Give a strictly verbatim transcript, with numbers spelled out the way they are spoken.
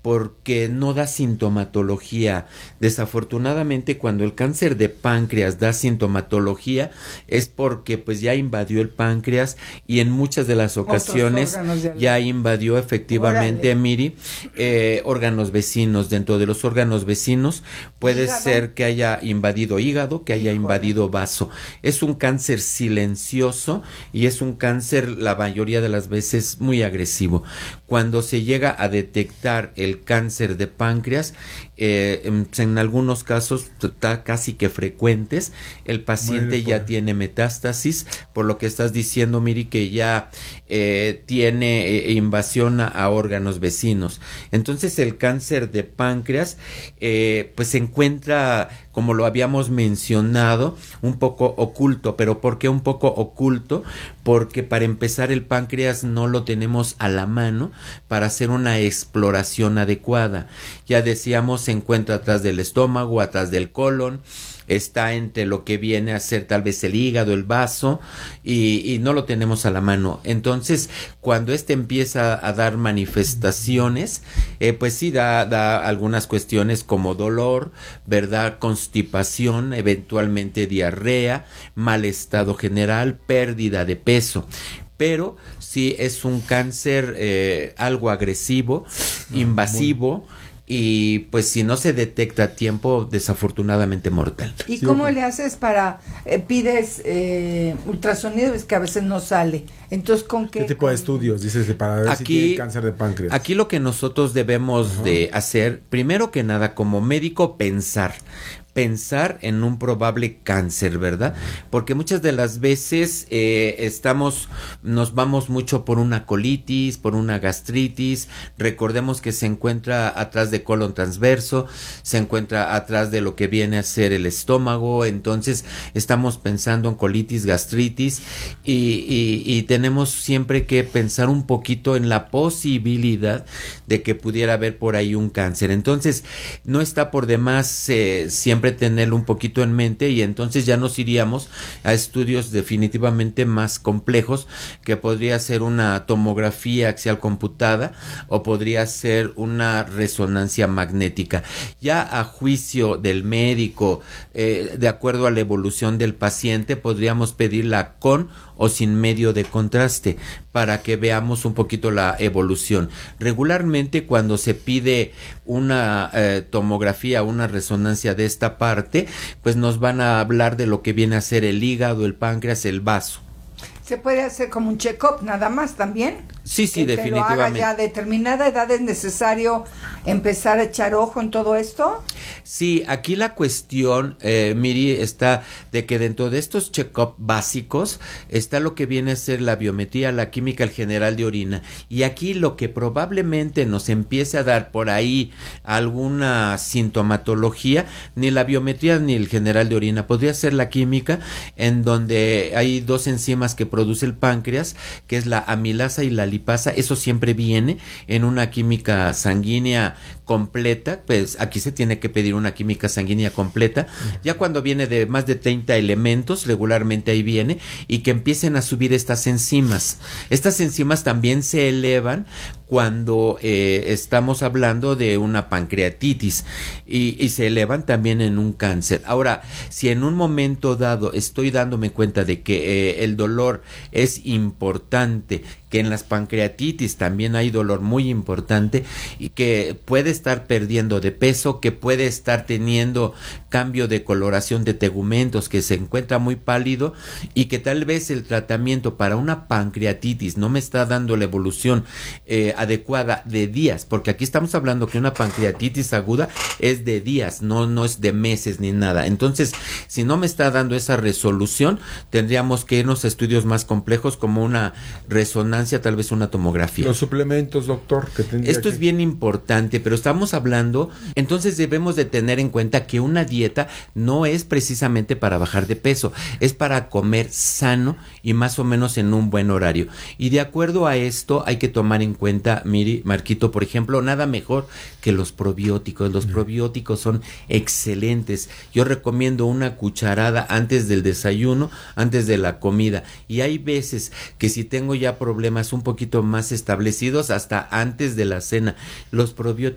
porque no da sintomatología. Desafortunadamente, cuando el cáncer de páncreas da sintomatología, es porque pues ya invadió el páncreas y en muchas de las ocasiones ya invadió efectivamente, Órale. Miri, eh, órganos vecinos. Dentro de los órganos vecinos puede ¿Hígado? ser que haya invadido hígado, que haya Híjole. invadido vaso. Es un cáncer silencioso y es un cáncer la mayoría de las veces muy agresivo. Cuando se llega a detectar el cáncer de páncreas, eh, en, en algunos casos está casi que frecuentes, el paciente ya tiene metástasis, por lo que estás diciendo, Miri, que ya eh, tiene eh, invasión a, a órganos vecinos. Entonces el cáncer de páncreas eh, pues se encuentra, como lo habíamos mencionado, un poco oculto. ¿Pero por qué un poco oculto? Porque para empezar el páncreas no lo tenemos a la mano para hacer una exploración adecuada. Ya decíamos, se encuentra atrás del estómago, atrás del colon, está entre lo que viene a ser tal vez el hígado, el vaso, y, y no lo tenemos a la mano. Entonces, cuando este empieza a dar manifestaciones, eh, pues sí da, da algunas cuestiones como dolor, ¿verdad? Constipación, eventualmente diarrea, mal estado general, pérdida de peso. Pero sí es un cáncer eh, algo agresivo, invasivo, Muy... y pues si no se detecta a tiempo, desafortunadamente mortal. ¿Y sí, cómo okay. le haces para, eh, pides eh, ultrasonido? Es que a veces no sale. Entonces, ¿con qué? ¿Qué tipo con... de estudios dices para ver aquí, si tiene cáncer de páncreas? Aquí lo que nosotros debemos Ajá. de hacer, primero que nada, como médico, pensar. pensar en un probable cáncer, ¿verdad? Porque muchas de las veces eh, estamos, nos vamos mucho por una colitis, por una gastritis. Recordemos que se encuentra atrás de colon transverso, se encuentra atrás de lo que viene a ser el estómago. Entonces estamos pensando en colitis, gastritis y, y, y tenemos siempre que pensar un poquito en la posibilidad de que pudiera haber por ahí un cáncer. Entonces no está por demás eh, siempre tenerlo un poquito en mente, y entonces ya nos iríamos a estudios definitivamente más complejos, que podría ser una tomografía axial computada o podría ser una resonancia magnética. Ya a juicio del médico, eh, de acuerdo a la evolución del paciente, podríamos pedirla con o sin medio de contraste para que veamos un poquito la evolución. Regularmente cuando se pide una eh, tomografía, una resonancia de esta parte, pues nos van a hablar de lo que viene a ser el hígado, el páncreas, el vaso. ¿Se puede hacer como un check-up nada más también? Sí, sí, que definitivamente. Lo haga ya a determinada edad, ¿es necesario empezar a echar ojo en todo esto? Sí, aquí la cuestión, eh, Miri, está de que dentro de estos check-up básicos está lo que viene a ser la biometría, la química, el general de orina. Y aquí lo que probablemente nos empiece a dar por ahí alguna sintomatología, ni la biometría ni el general de orina, podría ser la química, en donde hay dos enzimas que produce el páncreas, que es la amilasa y la lipasa. Eso siempre viene en una química sanguínea completa. Pues aquí se tiene que pedir una química sanguínea completa. Ya cuando viene de más de treinta elementos, regularmente ahí viene, y que empiecen a subir estas enzimas. Estas enzimas también se elevan cuando eh, estamos hablando de una pancreatitis y, y se elevan también en un cáncer. Ahora, si en un momento dado estoy dándome cuenta de que eh, el dolor es importante, que en las pancreatitis también hay dolor muy importante y que puede estar perdiendo de peso, que puede estar teniendo cambio de coloración de tegumentos, que se encuentra muy pálido y que tal vez el tratamiento para una pancreatitis no me está dando la evolución eh, adecuada de días, porque aquí estamos hablando que una pancreatitis aguda es de días, no, no es de meses ni nada. Entonces, si no me está dando esa resolución, tendríamos que irnos a estudios más complejos como una resonancia, tal vez una tomografía. Los suplementos, doctor, que tendría Esto que... es bien importante, pero estamos hablando, entonces debemos de tener en cuenta que una dieta no es precisamente para bajar de peso, es para comer sano y más o menos en un buen horario. Y de acuerdo a esto hay que tomar en cuenta, Miri, Marquito, por ejemplo, nada mejor que los probióticos. Los mm. probióticos son excelentes. Yo recomiendo una cucharada antes del desayuno, antes de la comida. Y hay veces que si tengo ya problemas un poquito más establecidos, hasta antes de la cena. Los probióticos